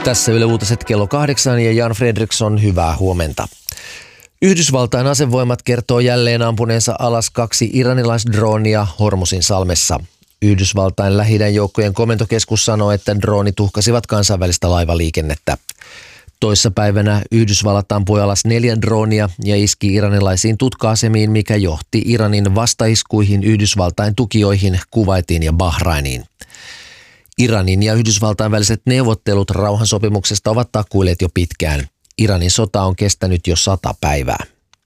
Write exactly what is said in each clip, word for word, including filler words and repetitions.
Tässä Yle Uutiset kello kahdeksan ja Jan Fredriksson, hyvää huomenta. Yhdysvaltain asevoimat kertoo jälleen ampuneensa alas kaksi iranilaisdroonia Hormuzin salmessa. Yhdysvaltain Lähi-idän joukkojen komentokeskus sanoo, että droonit uhkasivat kansainvälistä laivaliikennettä. Toissapäivänä Yhdysvallat ampui alas neljä droonia ja iski iranilaisiin tutka-asemiin, mikä johti Iranin vastaiskuihin Yhdysvaltain tukijoihin Kuwaitiin ja Bahrainiin. Iranin ja Yhdysvaltain väliset neuvottelut rauhansopimuksesta ovat takkuilleet jo pitkään. Iranin sota on kestänyt jo sata päivää.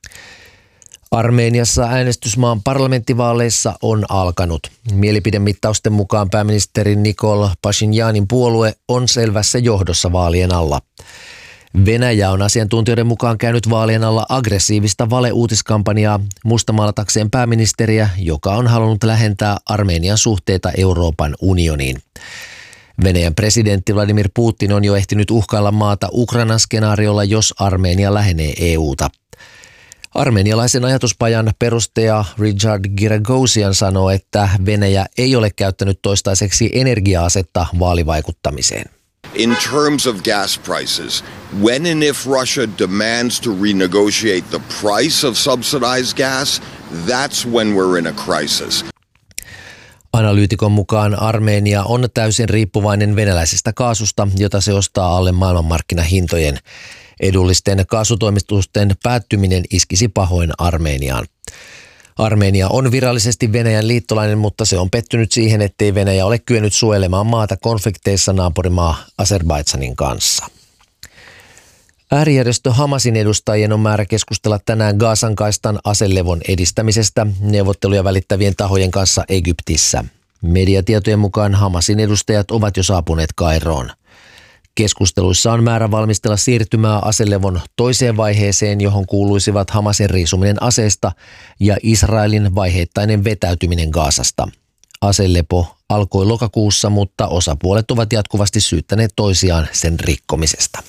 Armeniassa äänestysmaan parlamenttivaaleissa on alkanut. Mielipidemittausten mukaan pääministeri Nikol Pashinyanin puolue on selvässä johdossa vaalien alla. Venäjä on asiantuntijoiden mukaan käynyt vaalien alla aggressiivista valeuutiskampanjaa mustamaalatakseen pääministeriä, joka on halunnut lähentää Armenian suhteita Euroopan unioniin. Venäjän presidentti Vladimir Putin on jo ehtinyt uhkailla maata Ukrainan skenaariolla, jos Armenia lähenee E U:ta. Armenialaisen ajatuspajan perustaja Richard Giragosian sanoo, että Venäjä ei ole käyttänyt toistaiseksi energia-asetta vaalivaikuttamiseen. In terms of gas prices, when and if Russia demands to renegotiate the price of subsidized gas, that's when we're in a crisis. Analyytikon mukaan Armenia on täysin riippuvainen venäläisestä kaasusta, jota se ostaa alle maailmanmarkkinahintojen. Edullisten kaasutoimitusten päättyminen iskisi pahoin Armeniaan. Armenia on virallisesti Venäjän liittolainen, mutta se on pettynyt siihen, ettei Venäjä ole kyennyt suojelemaan maata konflikteissa naapurimaa Azerbaidžanin kanssa. Äärijärjestö Hamasin edustajien on määrä keskustella tänään Gazan kaistan aselevon edistämisestä neuvotteluja välittävien tahojen kanssa Egyptissä. Mediatietojen mukaan Hamasin edustajat ovat jo saapuneet Kairoon. Keskusteluissa on määrä valmistella siirtymää aselevon toiseen vaiheeseen, johon kuuluisivat Hamasin riisuminen aseista ja Israelin vaiheittainen vetäytyminen Gazasta. Aselepo alkoi lokakuussa, mutta osapuolet ovat jatkuvasti syyttäneet toisiaan sen rikkomisesta.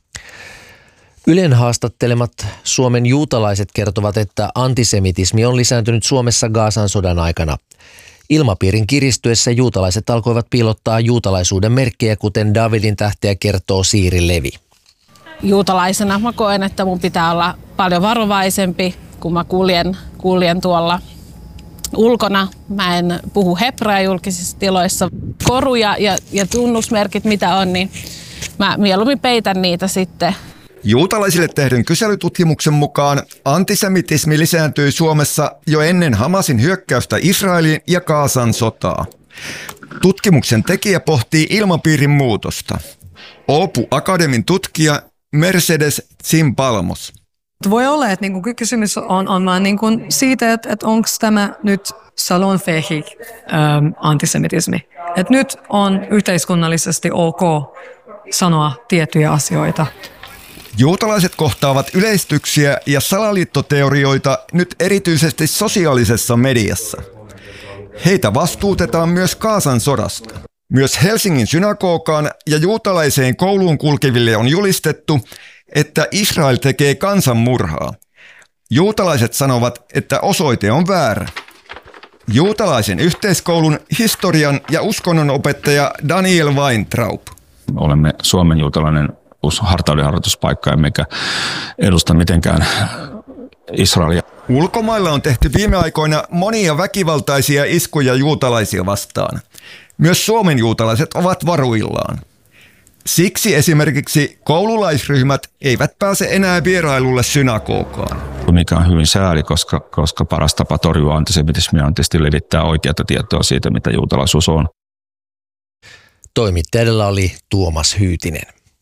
Ylen haastattelemat Suomen juutalaiset kertovat, että antisemitismi on lisääntynyt Suomessa Gazan sodan aikana. Ilmapiirin kiristyessä juutalaiset alkoivat piilottaa juutalaisuuden merkkejä, kuten Davidin tähteä, kertoo Siiri Levi. Juutalaisena mä koen, että mun pitää olla paljon varovaisempi, kun mä kuljen, kuljen tuolla ulkona. Mä en puhu hebreaa julkisissa tiloissa. Koruja ja, ja tunnusmerkit, mitä on, niin mä mieluummin peitän niitä sitten. Juutalaisille tehdyn kyselytutkimuksen mukaan antisemitismi lisääntyi Suomessa jo ennen Hamasin hyökkäystä Israelin ja Gazan sotaa. Tutkimuksen tekijä pohtii ilmapiirin muutosta. Oopu Akademin tutkija Mercedes Zimpalmos. Voi olla, että niinku kysymys on, on vaan niinku siitä, että, että onko tämä nyt salonfähig ähm, antisemitismi. Että nyt on yhteiskunnallisesti ok sanoa tiettyjä asioita. Juutalaiset kohtaavat yleistyksiä ja salaliittoteorioita nyt erityisesti sosiaalisessa mediassa. Heitä vastuutetaan myös Gazan sodasta. Myös Helsingin synagogaan ja juutalaiseen kouluun kulkeville on julistettu, että Israel tekee kansanmurhaa. Juutalaiset sanovat, että osoite on väärä. Juutalaisen yhteiskoulun historian ja uskonnon opettaja Daniel Weintraub. Olemme Suomen juutalainen hartaudenharjoituspaikka, emmekä edusta mitenkään Israelia. Ulkomailla on tehty viime aikoina monia väkivaltaisia iskuja juutalaisia vastaan. Myös Suomen juutalaiset ovat varuillaan. Siksi esimerkiksi koululaisryhmät eivät pääse enää vierailulle synagogaan. Mikä on hyvin sääli, koska, koska paras tapa torjua antisemitismiä on tietysti levittää oikeaa tietoa siitä, mitä juutalaisuus on. Toimittajalla oli Tuomas Hyytinen.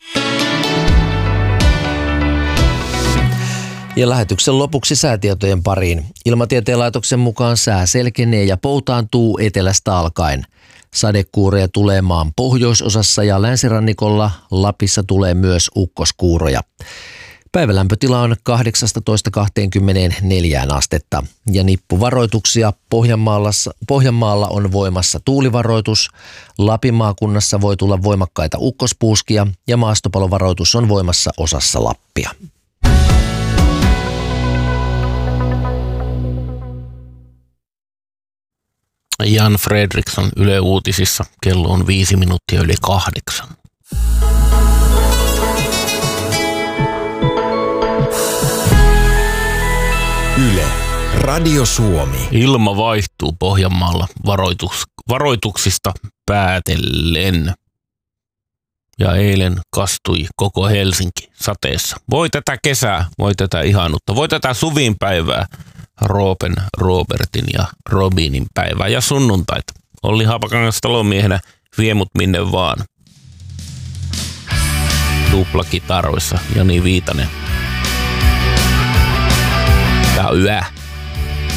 Ja lähetyksen lopuksi säätietojen pariin. Ilmatieteen laitoksen mukaan sää selkenee ja poutaantuu etelästä alkaen. Sadekuuroja tulee maan pohjoisosassa ja länsirannikolla. Lapissa tulee myös ukkoskuuroja. Päivälämpötila on kahdeksasta kahteenkymmeneenneljään astetta ja nippuvaroituksia Pohjanmaalla, Pohjanmaalla on voimassa tuulivaroitus, Lapin maakunnassa voi tulla voimakkaita ukkospuuskia ja maastopalovaroitus on voimassa osassa Lappia. Jan Fredriksson Yle Uutisissa, kello on viisi minuuttia yli kahdeksan. Radio Suomi. Ilma vaihtuu Pohjanmaalla varoitus, varoituksista päätellen. Ja eilen kastui koko Helsinki sateessa. Voi tätä kesää, voi tätä ihanutta, voi tätä suvinpäivää, Roopen, Robertin ja Robinin päivää ja sunnuntaita. Olli Haapakangas talomiehenä vie mut minne vaan. Tuplakitaroissa Jani Viitanen. Ja yö.